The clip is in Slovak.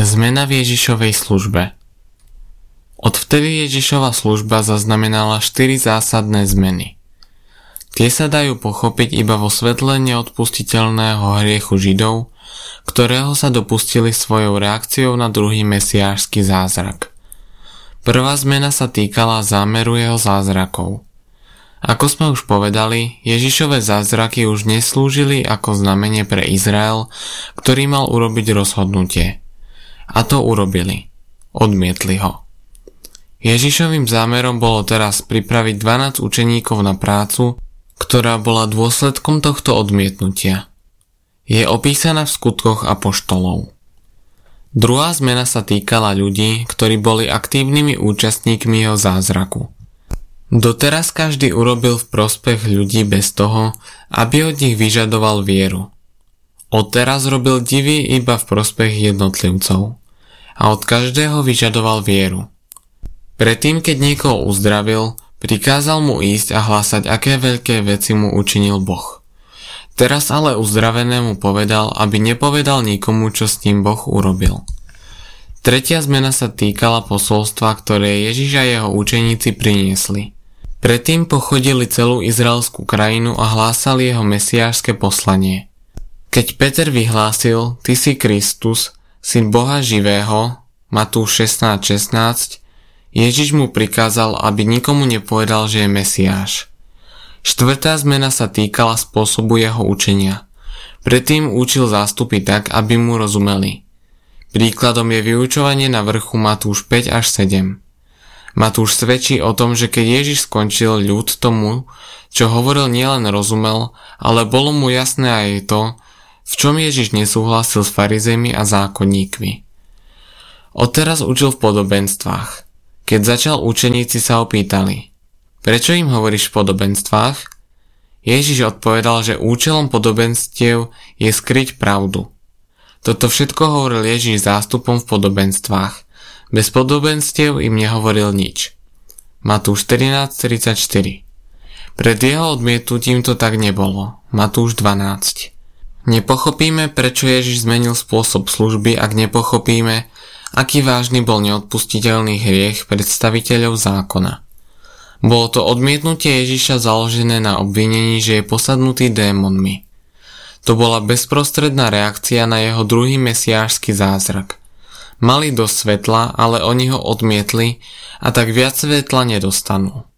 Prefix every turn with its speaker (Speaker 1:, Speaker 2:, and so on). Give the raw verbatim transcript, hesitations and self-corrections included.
Speaker 1: Zmena v Ježišovej službe. Odvtedy Ježišova služba zaznamenala štyri zásadné zmeny. Tie sa dajú pochopiť iba vo svetle neodpustiteľného hriechu Židov, ktorého sa dopustili svojou reakciou na druhý mesiášsky zázrak. Prvá zmena sa týkala zámeru jeho zázrakov. Ako sme už povedali, Ježišove zázraky už neslúžili ako znamenie pre Izrael, ktorý mal urobiť rozhodnutie. A to urobili. Odmietli ho. Ježišovým zámerom bolo teraz pripraviť dvanásť učeníkov na prácu, ktorá bola dôsledkom tohto odmietnutia. Je opísaná v skutkoch apoštolov. Druhá zmena sa týkala ľudí, ktorí boli aktívnymi účastníkmi jeho zázraku. Doteraz každý urobil v prospech ľudí bez toho, aby od nich vyžadoval vieru. Odteraz robil divy iba v prospech jednotlivcov a od každého vyžadoval vieru. Predtým, keď niekoho uzdravil, prikázal mu ísť a hlásať, aké veľké veci mu učinil Boh. Teraz ale uzdravenému povedal, aby nepovedal nikomu, čo s ním Boh urobil. Tretia zmena sa týkala posolstva, ktoré Ježiš a jeho učeníci priniesli. Predtým pochodili celú izraelskú krajinu a hlásali jeho mesiášske poslanie. Keď Peter vyhlásil, ty si Kristus, syn Boha živého, Matúš šestnásť šestnásť, Ježiš mu prikázal, aby nikomu nepovedal, že je Mesiáš. Štvrtá zmena sa týkala spôsobu jeho učenia. Predtým učil zástupy tak, aby mu rozumeli. Príkladom je vyučovanie na vrchu Matúš päť až sedem. Matúš svedčí o tom, že keď Ježiš skončil, ľud tomu, čo hovoril, nielen rozumel, ale bolo mu jasné aj to, v čom Ježiš nesúhlasil s farizejmi a zákonníkmi. Odteraz učil v podobenstvách. Keď začal, učeníci sa opýtali, prečo im hovoríš v podobenstvách? Ježiš odpovedal, že účelom podobenstiev je skryť pravdu. Toto všetko hovoril Ježiš zástupom v podobenstvách. Bez podobenstiev im nehovoril nič. Matúš trinásť tridsaťštyri. Pred jeho odmietnutím to tak nebolo. Matúš dvanásť. Nepochopíme, prečo Ježiš zmenil spôsob služby, ak nepochopíme, aký vážny bol neodpustiteľný hriech predstaviteľov zákona. Bolo to odmietnutie Ježiša založené na obvinení, že je posadnutý démonmi. To bola bezprostredná reakcia na jeho druhý mesiášsky zázrak. Mali dosť svetla, ale oni ho odmietli a tak viac svetla nedostanú.